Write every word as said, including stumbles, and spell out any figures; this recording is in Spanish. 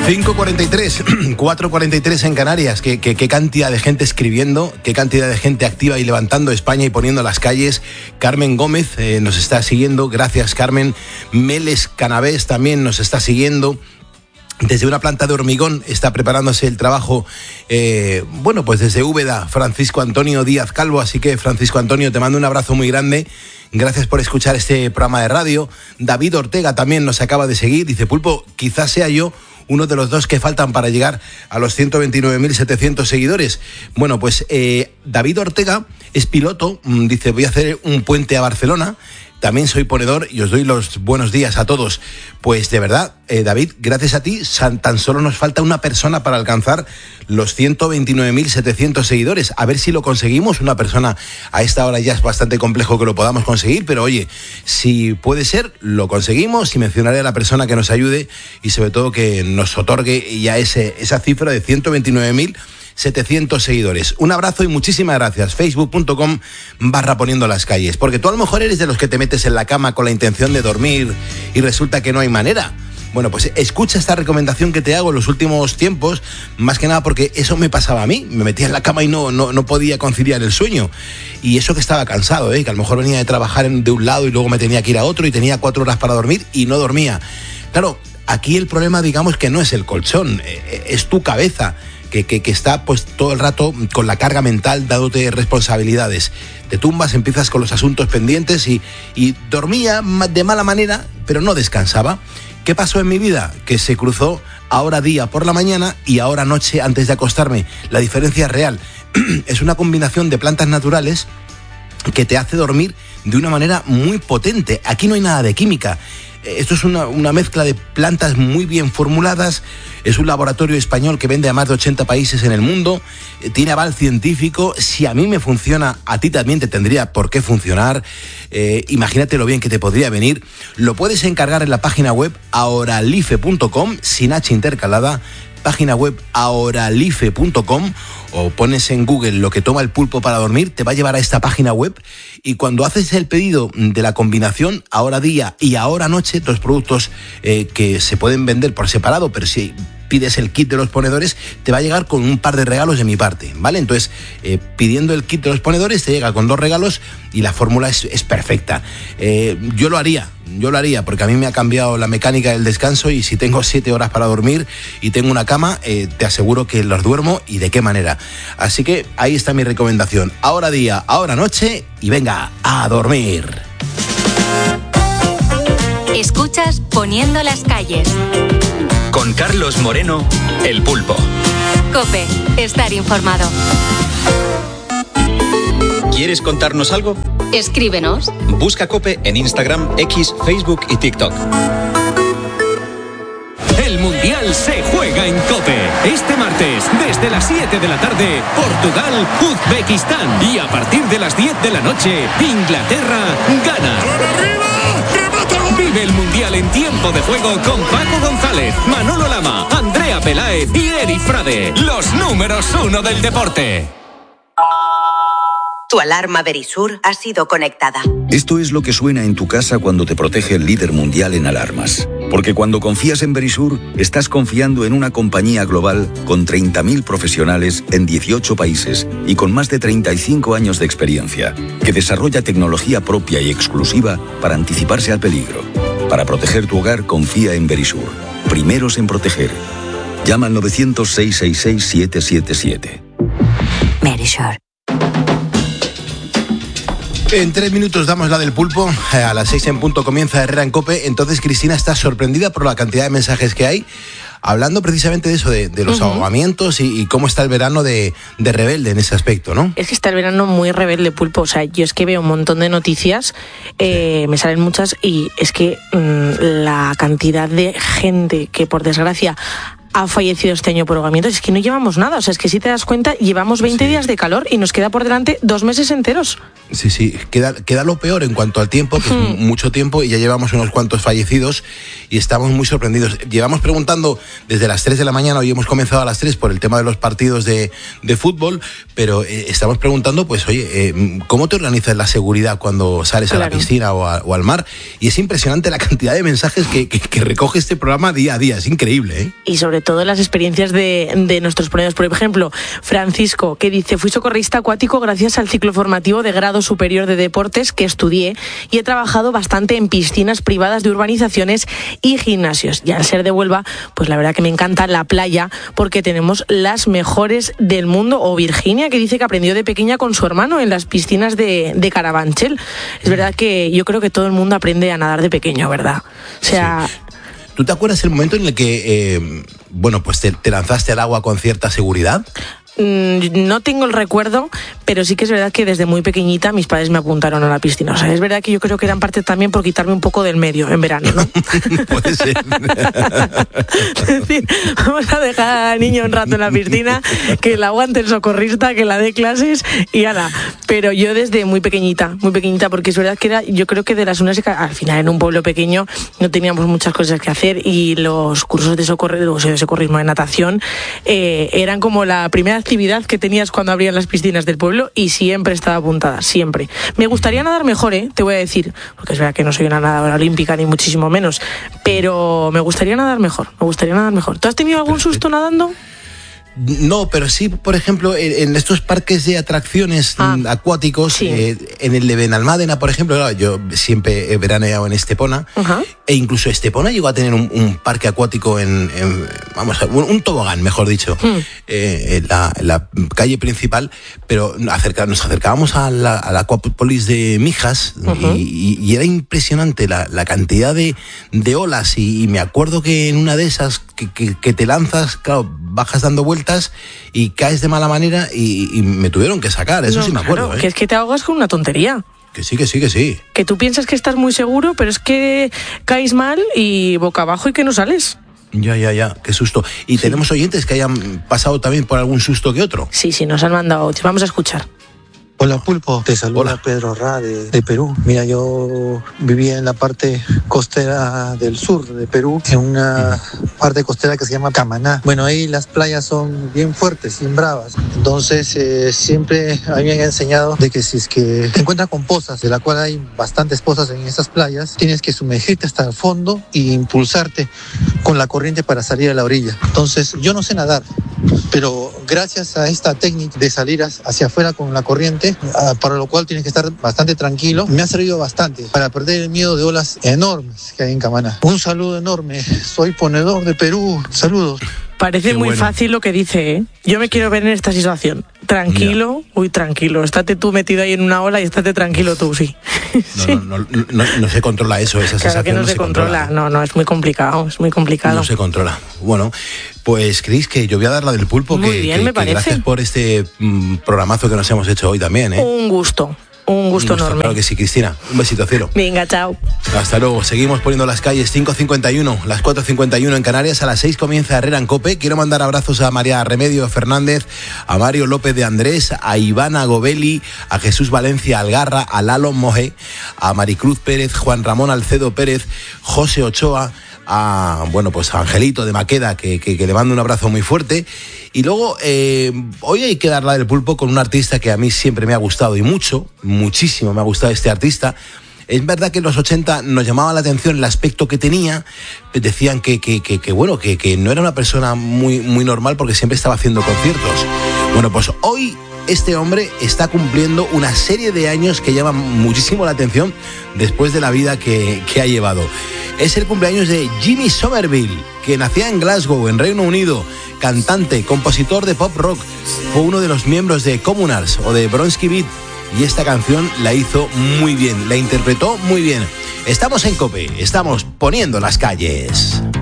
cinco cuarenta y tres, cuatro cuarenta y tres en Canarias. Qué, qué, qué cantidad de gente escribiendo, qué cantidad de gente activa y levantando España y poniendo las calles. Carmen Gómez eh, nos está siguiendo, gracias Carmen. Meles Canavés también nos está siguiendo. Desde una planta de hormigón está preparándose el trabajo, eh, bueno, pues desde Úbeda, Francisco Antonio Díaz Calvo. Así que, Francisco Antonio, te mando un abrazo muy grande. Gracias por escuchar este programa de radio. David Ortega también nos acaba de seguir. Dice, Pulpo, quizás sea yo uno de los dos que faltan para llegar a los ciento veintinueve mil setecientos seguidores. Bueno, pues eh, David Ortega es piloto. Dice, voy a hacer un puente a Barcelona. También soy ponedor y os doy los buenos días a todos. Pues de verdad, eh, David, gracias a ti, tan solo nos falta una persona para alcanzar los ciento veintinueve mil setecientos seguidores. A ver si lo conseguimos. Una persona a esta hora ya es bastante complejo que lo podamos conseguir, pero oye, si puede ser, lo conseguimos y mencionaré a la persona que nos ayude y sobre todo que nos otorgue ya ese, esa cifra de ciento veintinueve mil setecientos seguidores. Un abrazo y muchísimas gracias. Facebook.com barra poniendo las calles. Porque tú a lo mejor eres de los que te metes en la cama con la intención de dormir y resulta que no hay manera. Bueno, pues escucha esta recomendación que te hago en los últimos tiempos, más que nada porque eso me pasaba a mí. Me metía en la cama y no, no, no podía conciliar el sueño. Y eso que estaba cansado, ¿eh? Que a lo mejor venía de trabajar en, de un lado y luego me tenía que ir a otro y tenía cuatro horas para dormir y no dormía. Claro, aquí el problema, digamos, que no es el colchón, es tu cabeza. Que, que, que está pues todo el rato con la carga mental dándote responsabilidades. Te tumbas, empiezas con los asuntos pendientes y, y dormía de mala manera, pero no descansaba. ¿Qué pasó en mi vida? Que se cruzó ahora día por la mañana y ahora noche antes de acostarme. La diferencia es real. Es una combinación de plantas naturales que te hace dormir de una manera muy potente. Aquí no hay nada de química. Esto es una, una mezcla de plantas muy bien formuladas. Es un laboratorio español que vende a más de ochenta países en el mundo. Tiene aval científico. Si a mí me funciona, a ti también te tendría por qué funcionar. Eh, imagínate lo bien que te podría venir. Lo puedes encargar en la página web ahoralife punto com, sin H intercalada. Página web ahoralife punto com, o pones en Google lo que toma el pulpo para dormir, te va a llevar a esta página web y cuando haces el pedido de la combinación ahora día y ahora noche, dos productos eh, que se pueden vender por separado, pero si pides el kit de los ponedores, te va a llegar con un par de regalos de mi parte, ¿vale? Entonces, eh, pidiendo el kit de los ponedores, te llega con dos regalos y la fórmula es, es perfecta. Eh, yo lo haría, yo lo haría, porque a mí me ha cambiado la mecánica del descanso y si tengo siete horas para dormir y tengo una cama, eh, te aseguro que los duermo y de qué manera. Así que ahí está mi recomendación. Ahora día, ahora noche y venga, a dormir. Escuchas Poniendo las calles. Con Carlos Moreno, El Pulpo. COPE, estar informado. ¿Quieres contarnos algo? Escríbenos. Busca COPE en Instagram, X, Facebook y TikTok. El Mundial se juega en COPE. Este martes, desde las siete de la tarde, Portugal, Uzbekistán. Y a partir de las diez de la noche, Inglaterra, Ghana. Vive el Mundial en tiempo de juego con Paco González, Manolo Lama, Andrea Peláez y Eri Frade. Los números uno del deporte. Tu alarma Verisur ha sido conectada. Esto es lo que suena en tu casa cuando te protege el líder mundial en alarmas. Porque cuando confías en Verisur, estás confiando en una compañía global con treinta mil profesionales en dieciocho países y con más de treinta y cinco años de experiencia, que desarrolla tecnología propia y exclusiva para anticiparse al peligro. Para proteger tu hogar, confía en Verisur. Primeros en proteger. Llama al nueve cero cero, seis seis seis, siete siete siete. Verisur. En tres minutos damos la del pulpo. A las seis en punto comienza Herrera en COPE. Entonces, Cristina está sorprendida por la cantidad de mensajes que hay, hablando precisamente de eso, de, de los uh-huh. ahogamientos y, y cómo está el verano de, de rebelde en ese aspecto, ¿no? Es que está el verano muy rebelde, Pulpo. O sea, yo es que veo un montón de noticias, eh, sí. me salen muchas, y es que mmm, la cantidad de gente que, por desgracia, ha fallecido este año por ahogamientos, es que no llevamos nada. O sea, es que si te das cuenta, llevamos veinte sí. días de calor y nos queda por delante dos meses enteros. Sí, sí, queda, queda lo peor en cuanto al tiempo, que hmm. es mucho tiempo, y ya llevamos unos cuantos fallecidos y estamos muy sorprendidos. Llevamos preguntando desde las tres de la mañana, hoy hemos comenzado a las tres por el tema de los partidos de, de fútbol, pero eh, estamos preguntando, pues, oye, eh, ¿cómo te organizas la seguridad cuando sales claro. a la piscina o, a, o al mar? Y es impresionante la cantidad de mensajes que, que, que recoge este programa día a día, es increíble, ¿eh? Y sobre todas las experiencias de, de nuestros ponedores. Por ejemplo, Francisco, que dice: fui socorrista acuático gracias al ciclo formativo de grado superior de deportes que estudié y he trabajado bastante en piscinas privadas de urbanizaciones y gimnasios. Y al ser de Huelva, pues la verdad que me encanta la playa porque tenemos las mejores del mundo. O Virginia, que dice que aprendió de pequeña con su hermano en las piscinas de, de Carabanchel. Es verdad que yo creo que todo el mundo aprende a nadar de pequeño, ¿verdad? O sea... Sí. ¿Tú te acuerdas el momento en el que, eh, bueno, pues te, te lanzaste al agua con cierta seguridad? No tengo el recuerdo, pero sí que es verdad que desde muy pequeñita mis padres me apuntaron a la piscina. O sea, es verdad que yo creo que era en parte también por quitarme un poco del medio en verano, ¿no? Puede ser. Es decir, vamos a dejar al niño un rato en la piscina, que la aguante el socorrista, que la dé clases y ala. Pero yo desde muy pequeñita, muy pequeñita, porque es verdad que era, yo creo que de las unas, al final en un pueblo pequeño no teníamos muchas cosas que hacer y los cursos de socorrismo, de socorrismo de natación eh, eran como la primera actividad que tenías cuando abrían las piscinas del pueblo y siempre estaba apuntada, siempre. Me gustaría nadar mejor, ¿eh? Te voy a decir, porque es verdad que no soy una nadadora olímpica ni muchísimo menos, pero me gustaría nadar mejor, me gustaría nadar mejor. ¿Tú has tenido algún susto nadando? No, pero sí, por ejemplo, en, en estos parques de atracciones ah, acuáticos, sí. eh, en el de Benalmádena, por ejemplo, claro, yo siempre he veraneado en Estepona, uh-huh. e incluso Estepona llegó a tener un, un parque acuático en, en vamos, un, un tobogán, mejor dicho, mm. eh, en, la, en la calle principal, pero acerca, nos acercábamos a la, a la Acuápolis de Mijas, uh-huh. y, y era impresionante la, la cantidad de, de olas, y, y me acuerdo que en una de esas que, que, que te lanzas, claro, bajas dando vueltas y caes de mala manera y, y me tuvieron que sacar, eso no, sí me acuerdo. Claro, ¿eh? Que es que te ahogas con una tontería. Que sí, que sí, que sí. Que tú piensas que estás muy seguro, pero es que caes mal y boca abajo y que no sales. Ya, ya, ya, qué susto. ¿Y sí. tenemos oyentes que hayan pasado también por algún susto que otro? Sí, sí, nos han mandado. Vamos a escuchar. Hola Pulpo, te saluda Hola. Pedro Ra de, de Perú. Mira, yo vivía en la parte costera del sur de Perú, en una parte costera que se llama Camaná. Bueno, ahí las playas son bien fuertes, bien bravas. Entonces eh, siempre a mí me han enseñado de que si es que te encuentras con pozas, de la cual hay bastantes pozas en estas playas, tienes que sumergirte hasta el fondo e impulsarte con la corriente para salir a la orilla. Entonces yo no sé nadar, pero gracias a esta técnica de salir hacia afuera con la corriente, para lo cual tienes que estar bastante tranquilo, me ha servido bastante para perder el miedo de olas enormes que hay en Camaná. Un saludo enorme, soy ponedor de Perú, saludos. Parece Qué muy bueno. fácil lo que dice, ¿eh? Yo me quiero ver en esta situación. Tranquilo, yeah. uy, tranquilo. Estate tú metido ahí en una ola y estate tranquilo tú, sí. No, sí. no, no, no, no se controla eso, esa claro sensación que no, no se, se controla. controla. No, no, es muy complicado, es muy complicado. No se controla. Bueno, pues Cris, que yo voy a dar la del pulpo. Muy que, bien, que, me parece. Que gracias por este mm, programazo que nos hemos hecho hoy también, ¿eh? Un gusto. Un gusto, Un gusto enorme. Claro que sí, Cristina. Un besito, cielo. Venga, chao. Hasta luego. Seguimos poniendo las calles. cinco cincuenta y uno, las cuatro cincuenta y uno en Canarias. A las seis comienza Herrera en COPE. Quiero mandar abrazos a María Remedio Fernández, a Mario López de Andrés, a Ivana Gobeli, a Jesús Valencia Algarra, a Lalo Moje, a Maricruz Pérez, Juan Ramón Alcedo Pérez, José Ochoa, a, bueno, pues a Angelito de Maqueda, que, que, que le mando un abrazo muy fuerte. Y luego, eh, hoy hay que dar la del pulpo con un artista que a mí siempre me ha gustado y mucho, muchísimo me ha gustado este artista. Es verdad que en los ochenta nos llamaba la atención el aspecto que tenía, decían que, que, que, que bueno, que, que no era una persona muy, muy normal porque siempre estaba haciendo conciertos. Bueno, pues hoy este hombre está cumpliendo una serie de años que llaman muchísimo la atención después de la vida que, que ha llevado. Es el cumpleaños de Jimmy Somerville, que nacía en Glasgow, en Reino Unido, cantante, compositor de pop rock, fue uno de los miembros de Communards o de Bronski Beat, y esta canción la hizo muy bien, la interpretó muy bien. Estamos en COPE, estamos poniendo las calles.